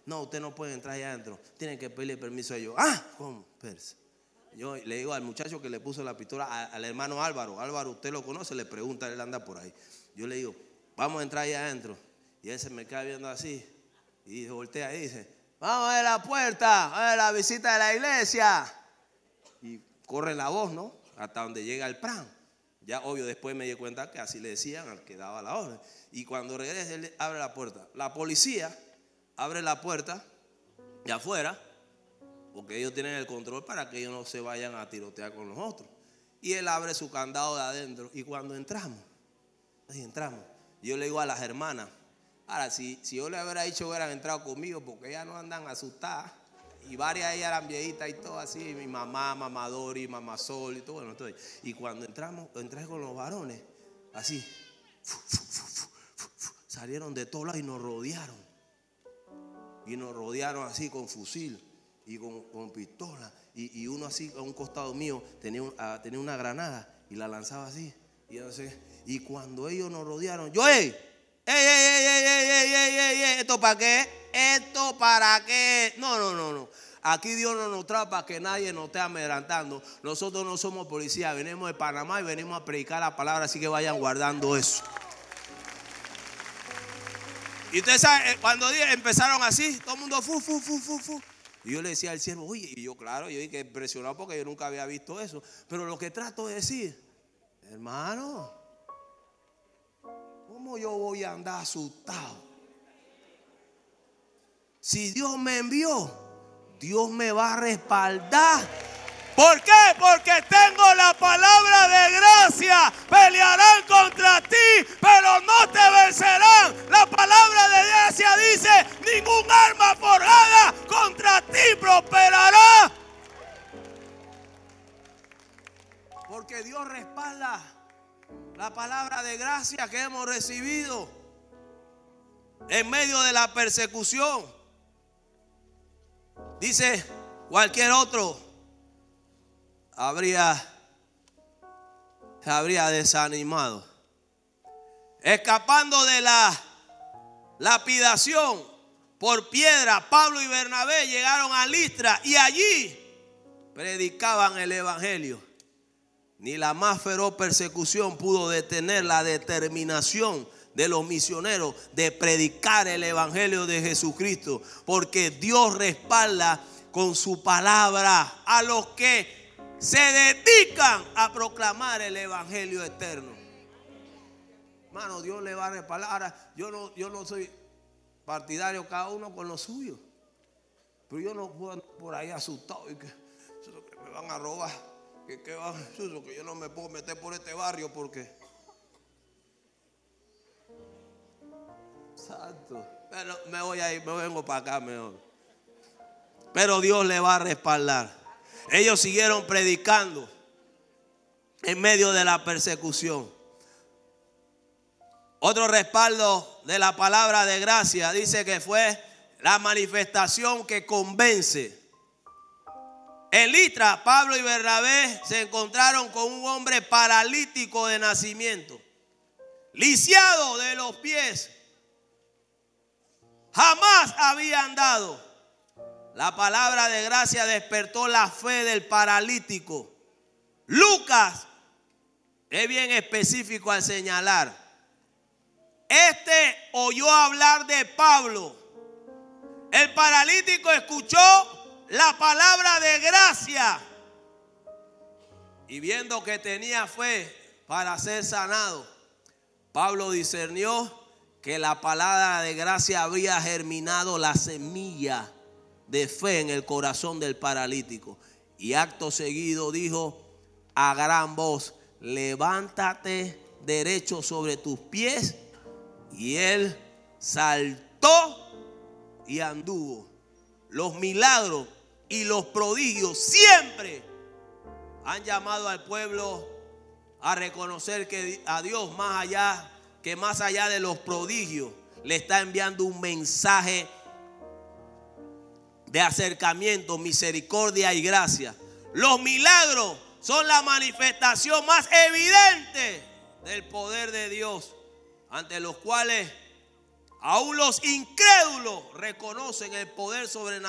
no, usted no puede entrar allá adentro, tienen que pedirle permiso a ellos. ¿Cómo? Espérese. Yo le digo al muchacho que le puso la pistola, al hermano Álvaro, usted lo conoce, le pregunta, él anda por ahí. Yo le digo, vamos a entrar allá adentro. Y él se me queda viendo así y voltea y dice, vamos a ver la puerta, a ver la visita de la iglesia. Y corre la voz, ¿no? Hasta donde llega el plan. Ya obvio después me di cuenta que así le decían al que daba la orden. Y cuando regrese él abre la puerta. La policía abre la puerta de afuera, porque ellos tienen el control para que ellos no se vayan a tirotear con los otros. Y él abre su candado de adentro. Y cuando entramos, yo le digo a las hermanas, ahora si yo le hubiera dicho que hubieran entrado conmigo, porque ellas no andan asustadas. Y varias de ellas eran viejitas y todo así. Mi mamá, mamá Dori, mamá Sol y todo. Bueno, y cuando entré con los varones, así, salieron de todos lados y nos rodearon. Y nos rodearon así con fusil y con pistola. Y uno así a un costado mío tenía una granada y la lanzaba así. Y cuando ellos nos rodearon, yo, ¡ey! ¿Esto para qué? ¿Esto para qué? No. Aquí Dios no nos trae para que nadie nos esté amedrentando. Nosotros no somos policías, venimos de Panamá y venimos a predicar la palabra, así que vayan guardando eso. Y ustedes saben, cuando empezaron así, todo el mundo fu. Y yo le decía al siervo, oye, y yo claro, yo dije impresionado porque yo nunca había visto eso. Pero lo que trato de decir, hermano, ¿cómo yo voy a andar asustado? Si Dios me envió, Dios me va a respaldar. ¿Por qué? Porque tengo la palabra de gracia. Pelearán contra ti, pero no te vencerán. La palabra de gracia dice, ningún arma forjada contra ti prosperará. Porque Dios respalda la palabra de gracia que hemos recibido en medio de la persecución. Dice, cualquier otro se habría desanimado. Escapando de la lapidación por piedra, Pablo y Bernabé llegaron a Listra y allí predicaban el evangelio. Ni la más feroz persecución pudo detener la determinación de los misioneros de predicar el evangelio de Jesucristo, porque Dios respalda con su palabra a los que se dedican a proclamar el evangelio eterno. Hermano, Dios le va a respaldar. Ahora, yo no soy partidario, cada uno con lo suyo, pero yo no puedo andar por ahí asustado y que me van a robar, que yo no me puedo meter por este barrio porque santo. Pero me voy a ir, me vengo para acá mejor. Pero Dios le va a respaldar. Ellos siguieron predicando en medio de la persecución. Otro respaldo de la palabra de gracia dice que fue la manifestación que convence. En Listra, Pablo y Bernabé se encontraron con un hombre paralítico de nacimiento, lisiado de los pies. Jamás había andado. La palabra de gracia despertó la fe del paralítico. Lucas es bien específico al señalar. Este oyó hablar de Pablo. El paralítico escuchó la palabra de gracia y viendo que tenía fe para ser sanado, Pablo discernió que la palabra de gracia había germinado la semilla de fe en el corazón del paralítico. Y acto seguido dijo a gran voz, levántate derecho sobre tus pies. Y él saltó y anduvo. Los milagros y los prodigios siempre han llamado al pueblo a reconocer que a Dios más allá de los prodigios le está enviando un mensaje de acercamiento, misericordia y gracia. Los milagros son la manifestación más evidente del poder de Dios, ante los cuales Aún los incrédulos reconocen el poder sobrenatural